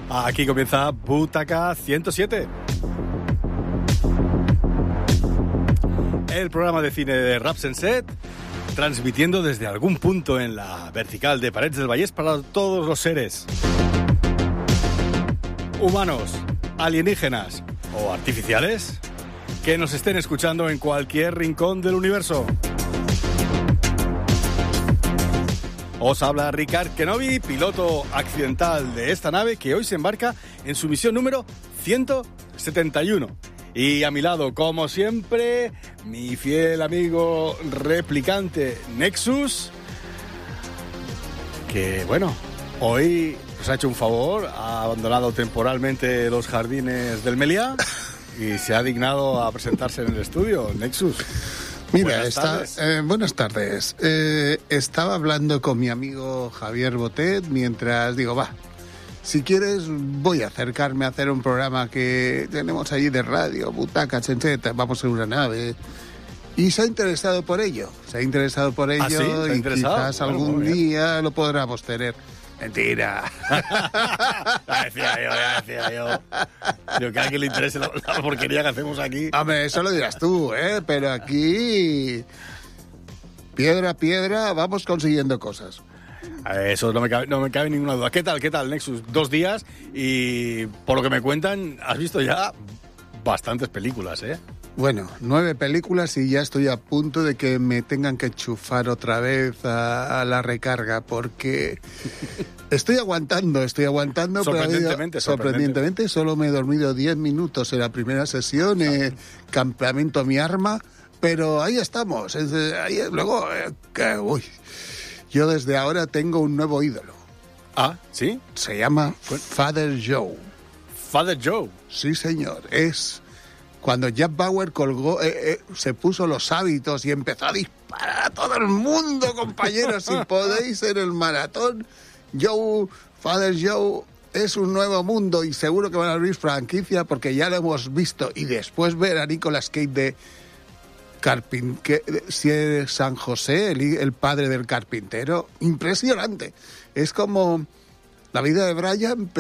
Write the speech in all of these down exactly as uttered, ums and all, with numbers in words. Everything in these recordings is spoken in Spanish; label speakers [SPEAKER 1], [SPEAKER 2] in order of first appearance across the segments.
[SPEAKER 1] Aquí comienza Butaca ciento siete. El programa de cine de Rap Senset, transmitiendo desde algún punto en la vertical de Parets del Vallès para todos los seres humanos, alienígenas o artificiales que nos estén escuchando en cualquier rincón del universo. Os habla Ricard Kenobi, piloto accidental de esta nave que hoy se embarca en su misión número ciento setenta y uno. Y a mi lado, como siempre, mi fiel amigo replicante Nexus, que bueno, hoy nos ha hecho un favor, ha abandonado temporalmente los jardines del Meliá y se ha dignado a presentarse en el estudio. Nexus.
[SPEAKER 2] Mira,
[SPEAKER 1] buenas
[SPEAKER 2] está,
[SPEAKER 1] tardes.
[SPEAKER 2] Eh, buenas tardes. Eh, estaba hablando con mi amigo Javier Botet mientras digo, va, si quieres voy a acercarme a hacer un programa que tenemos allí de radio, Butaca Senset, vamos en una nave. Y se ha interesado por ello, se ha interesado por ello.
[SPEAKER 1] ¿Ah, sí? ¿Se ha
[SPEAKER 2] y
[SPEAKER 1] interesado?
[SPEAKER 2] quizás
[SPEAKER 1] Bueno,
[SPEAKER 2] algún
[SPEAKER 1] muy bien.
[SPEAKER 2] día lo podremos tener. Mentira.
[SPEAKER 1] Ya decía yo, ya decía yo. Yo que a alguien le interese la, la porquería que hacemos aquí.
[SPEAKER 2] Hombre, eso lo dirás tú, ¿eh? Pero aquí, piedra a piedra, vamos consiguiendo cosas.
[SPEAKER 1] Eso no me cabe, no me cabe ninguna duda. ¿Qué tal, qué tal, Nexus? Dos días y por lo que me cuentan, has visto ya bastantes películas, ¿eh?
[SPEAKER 2] Bueno, nueve películas y ya estoy a punto de que me tengan que enchufar otra vez a, a la recarga porque estoy aguantando, estoy aguantando.
[SPEAKER 1] Sorprendentemente,
[SPEAKER 2] pero sorprendentemente, solo me he dormido diez minutos en la primera sesión, eh, campamento mi arma, pero ahí estamos. Es, eh, ahí, luego, eh, que, uy, yo desde ahora tengo un nuevo ídolo.
[SPEAKER 1] Ah, ¿sí?
[SPEAKER 2] Se llama Father Joe.
[SPEAKER 1] Father Joe.
[SPEAKER 2] Sí, señor, es... Cuando Jack Bauer colgó, eh, eh, se puso los hábitos y empezó a disparar a todo el mundo, compañeros. Si podéis en el maratón, Joe, Father Joe, es un nuevo mundo y seguro que van a abrir franquicia porque ya lo hemos visto. Y después ver a Nicolas Cage de Carpin, que, si es San José, el, el padre del carpintero, impresionante. Es como... La vida de Brian,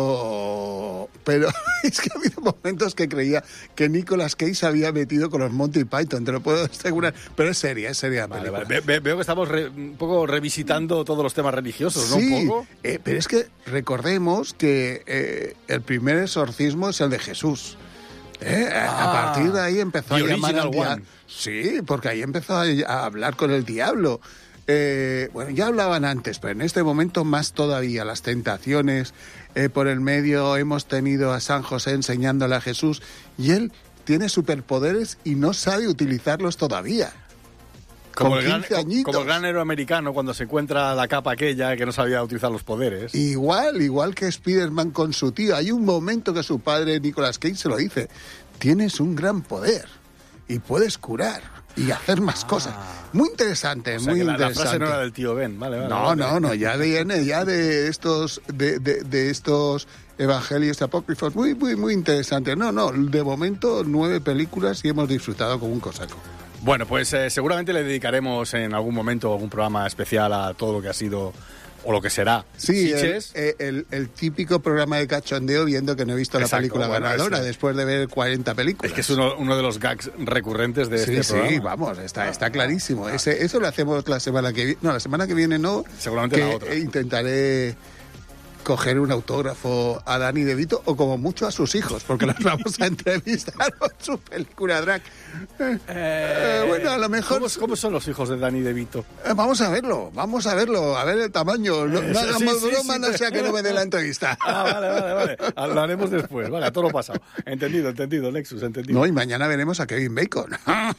[SPEAKER 2] pero pero es que ha habido momentos que creía que Nicolas Cage se había metido con los Monty Python, te lo puedo asegurar. Pero es seria, es seria.
[SPEAKER 1] Vale, vale. Ve, ve, veo que estamos re, un poco revisitando todos los temas religiosos, ¿no?
[SPEAKER 2] Sí,
[SPEAKER 1] Un poco.
[SPEAKER 2] Eh, pero es que recordemos que eh, el primer exorcismo es el de Jesús. ¿Eh?
[SPEAKER 1] Ah,
[SPEAKER 2] a partir de ahí empezó a
[SPEAKER 1] The
[SPEAKER 2] llamar al
[SPEAKER 1] Original
[SPEAKER 2] diablo.
[SPEAKER 1] One.
[SPEAKER 2] Sí, porque ahí empezó a, a hablar con el diablo. Eh, bueno, ya hablaban antes, pero en este momento más todavía. Las tentaciones, eh, por el medio hemos tenido a San José enseñándole a Jesús y él tiene superpoderes y no sabe utilizarlos todavía.
[SPEAKER 1] Como
[SPEAKER 2] Con
[SPEAKER 1] el, gran,
[SPEAKER 2] quince añitos.
[SPEAKER 1] como el gran héroe americano cuando se encuentra la capa aquella que no sabía utilizar los poderes.
[SPEAKER 2] Igual, igual que Spider-Man con su tío. Hay un momento que su padre, Nicolas Cage, se lo dice. Tienes un gran poder y puedes curar y hacer más ah. cosas. Muy interesante,
[SPEAKER 1] o sea
[SPEAKER 2] muy
[SPEAKER 1] que la,
[SPEAKER 2] interesante.
[SPEAKER 1] La frase no era del tío Ben, vale, vale.
[SPEAKER 2] No,
[SPEAKER 1] vale.
[SPEAKER 2] no, no, ya viene ya de estos de, de, de estos evangelios apócrifos, muy, muy, muy interesante. No, no, de momento nueve películas y hemos disfrutado como un cosaco.
[SPEAKER 1] Bueno, pues eh, seguramente le dedicaremos en algún momento algún programa especial a todo lo que ha sido o lo que será.
[SPEAKER 2] Sí, el, el, el típico programa de cachondeo viendo que no he visto Exacto, la película bueno, ganadora ese. Después de ver cuarenta películas.
[SPEAKER 1] Es que es uno, uno de los gags recurrentes de
[SPEAKER 2] sí,
[SPEAKER 1] este
[SPEAKER 2] sí,
[SPEAKER 1] programa.
[SPEAKER 2] Sí, vamos, está, está clarísimo. Ah. Ese, eso lo hacemos la semana que viene. No, la semana que viene no.
[SPEAKER 1] Seguramente
[SPEAKER 2] que
[SPEAKER 1] la otra.
[SPEAKER 2] Intentaré coger un autógrafo a Danny DeVito o como mucho a sus hijos, porque los vamos a entrevistar con su película drag. Eh, eh, bueno, a lo mejor...
[SPEAKER 1] ¿Cómo, ¿Cómo son los hijos de Danny DeVito?
[SPEAKER 2] Eh, vamos a verlo, vamos a verlo, a ver el tamaño. No, no hagamos
[SPEAKER 1] sí, sí,
[SPEAKER 2] broma,
[SPEAKER 1] sí,
[SPEAKER 2] no
[SPEAKER 1] sí.
[SPEAKER 2] sea que no me dé la entrevista.
[SPEAKER 1] Ah, vale, vale, vale. Lo haremos después, vale, a todo lo pasado. Entendido, entendido, Nexus, entendido.
[SPEAKER 2] No, y mañana veremos a Kevin Bacon.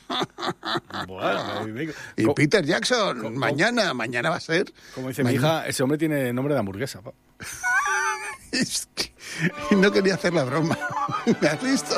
[SPEAKER 1] Bueno, Kevin Bacon.
[SPEAKER 2] Y
[SPEAKER 1] ¿Cómo?
[SPEAKER 2] Peter Jackson,
[SPEAKER 1] ¿Cómo?
[SPEAKER 2] mañana, mañana va a ser.
[SPEAKER 1] Como dice
[SPEAKER 2] mañana.
[SPEAKER 1] mi hija, ese hombre tiene nombre de hamburguesa. Pa.
[SPEAKER 2] Es que no quería hacer la broma. ¿Me has visto?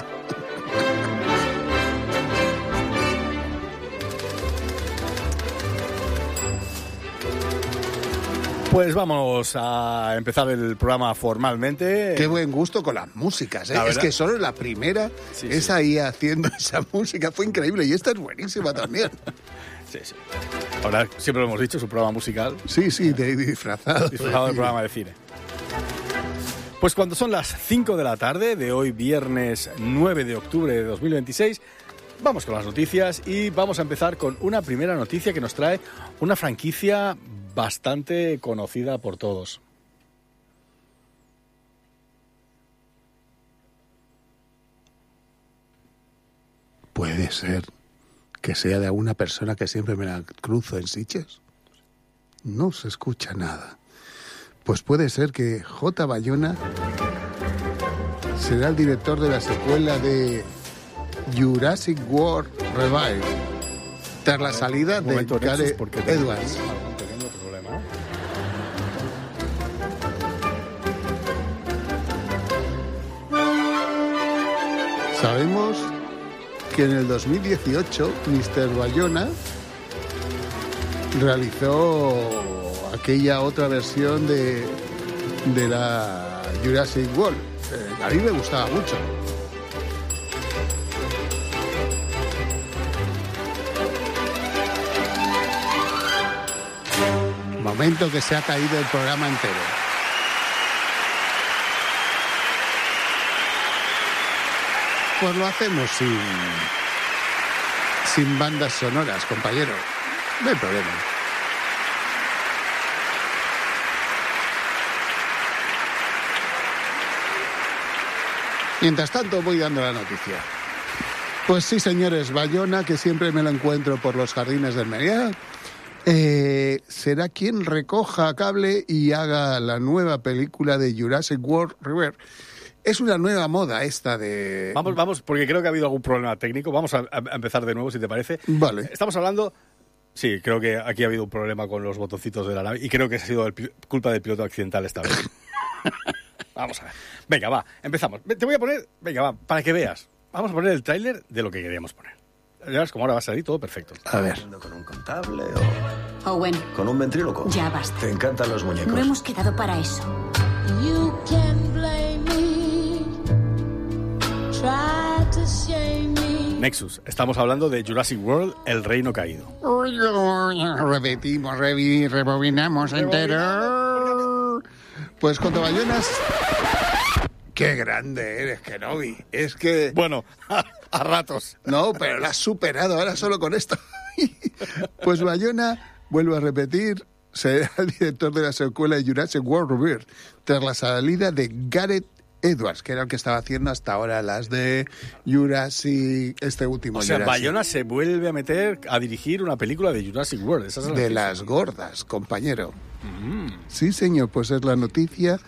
[SPEAKER 1] Pues vamos a empezar el programa formalmente.
[SPEAKER 2] Qué buen gusto con las músicas, ¿eh? Es que solo la primera
[SPEAKER 1] sí,
[SPEAKER 2] es
[SPEAKER 1] sí.
[SPEAKER 2] ahí haciendo esa música. Fue increíble y esta es buenísima también.
[SPEAKER 1] Sí, sí. Ahora siempre lo hemos dicho, es un programa musical.
[SPEAKER 2] Sí, sí, de disfrazado.
[SPEAKER 1] Disfrazado del programa de cine. Pues cuando son las cinco de la tarde de hoy, viernes nueve de octubre de dos mil veintiséis, vamos con las noticias y vamos a empezar con una primera noticia que nos trae una franquicia bastante conocida por todos.
[SPEAKER 2] Puede ser que sea de alguna persona que siempre me la cruzo en Sitges. No se escucha nada. Pues puede ser que J. Bayona será el director de la secuela de Jurassic World Revive, tras la salida de Gareth Edwards. Sabemos que en el dos mil dieciocho mister Bayona realizó aquella otra versión de, de la Jurassic World. Eh, a mí me gustaba mucho. Momento que se ha caído el programa entero. Pues lo hacemos sin, sin bandas sonoras, compañero. No hay problema. Mientras tanto voy dando la noticia. Pues sí, señores, Bayona, que siempre me lo encuentro por los jardines del Meliá, eh, será quien recoja cable y haga la nueva película de Jurassic World Revive. Es una nueva moda esta de...
[SPEAKER 1] Vamos, vamos, porque creo que ha habido algún problema técnico. Vamos a, a empezar de nuevo, si te parece.
[SPEAKER 2] Vale.
[SPEAKER 1] Estamos hablando... Sí, creo que aquí ha habido un problema con los botoncitos de la nave y creo que ha sido el, culpa del piloto accidental esta vez. Vamos a ver. Venga, va, empezamos. Te voy a poner, venga, va, para que veas. Vamos a poner el tráiler de lo que queríamos poner. Ya verás cómo ahora va a salir todo perfecto.
[SPEAKER 2] A ver.
[SPEAKER 3] ¿Con un contable o...?
[SPEAKER 4] Owen.
[SPEAKER 3] ¿Con un ventríloco?
[SPEAKER 4] Ya basta.
[SPEAKER 3] ¿Te encantan los muñecos?
[SPEAKER 4] No hemos quedado para eso.
[SPEAKER 5] You can blame me. Try to shame me.
[SPEAKER 1] Nexus, estamos hablando de Jurassic World, El Reino Caído.
[SPEAKER 2] Repetimos, revi, rebobinamos entero. Pues con Bayonas... ¡Qué grande eres, Kenobi! Es que...
[SPEAKER 1] Bueno, a, a ratos.
[SPEAKER 2] No, pero la has superado ahora solo con esto. Pues Bayona, vuelvo a repetir, será el director de la secuela de Jurassic World Revive, tras la salida de Gareth Edwards, que era el que estaba haciendo hasta ahora las de Jurassic, este último.
[SPEAKER 1] O sea,
[SPEAKER 2] Jurassic.
[SPEAKER 1] Bayona se vuelve a meter a dirigir una película de Jurassic World. Esa es la
[SPEAKER 2] de
[SPEAKER 1] noticia.
[SPEAKER 2] Las gordas, compañero.
[SPEAKER 1] Mm.
[SPEAKER 2] Sí, señor, pues es la noticia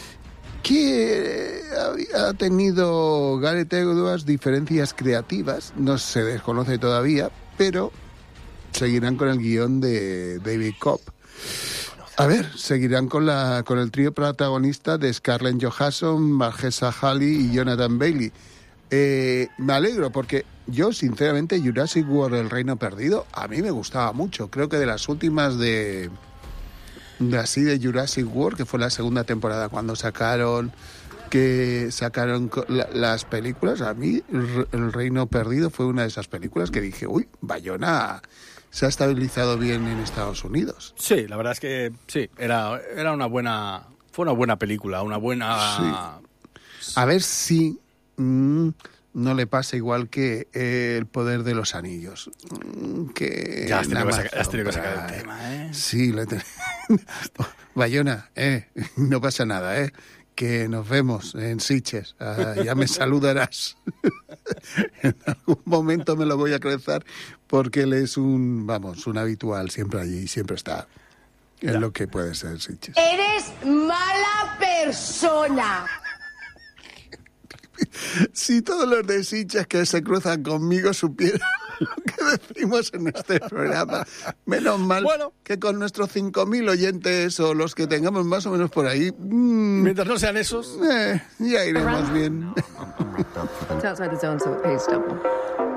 [SPEAKER 2] que ha tenido Gareth Edwards diferencias creativas, no se desconoce todavía, pero seguirán con el guión de David Cobb. A ver, seguirán con la con el trío protagonista de Scarlett Johansson, Mahershala Ali y Jonathan Bailey. Eh, me alegro porque yo, sinceramente, Jurassic World, El Reino Perdido, a mí me gustaba mucho. Creo que de las últimas de... de así de Jurassic World, que fue la segunda temporada cuando sacaron que sacaron la, las películas, a mí El Reino Perdido fue una de esas películas que dije, uy, Bayona se ha estabilizado bien en Estados Unidos.
[SPEAKER 1] Sí, la verdad es que sí, era, era una buena, fue una buena película, una buena...
[SPEAKER 2] Sí. A ver si mmm, no le pasa igual que eh, El Poder de los Anillos. Mm, que
[SPEAKER 1] ya has tenido, que, saca, has tenido que
[SPEAKER 2] para...
[SPEAKER 1] sacar el tema, ¿eh?
[SPEAKER 2] Sí, le ten... Bayona, eh, no pasa nada, eh. Que nos vemos en Sitges, uh, ya me saludarás. En algún momento me lo voy a cruzar porque él es un, vamos, un habitual siempre allí, siempre está en ya. Lo que puede ser Sitges.
[SPEAKER 5] Eres mala persona.
[SPEAKER 2] Si todos los de Sitges que se cruzan conmigo supieran lo que decimos en este programa, menos mal bueno, que con nuestros cinco mil oyentes o los que tengamos más o menos por ahí, mmm,
[SPEAKER 1] mientras no sean esos,
[SPEAKER 2] eh, ya iremos bien.
[SPEAKER 6] It's outside the zone, so it pays double.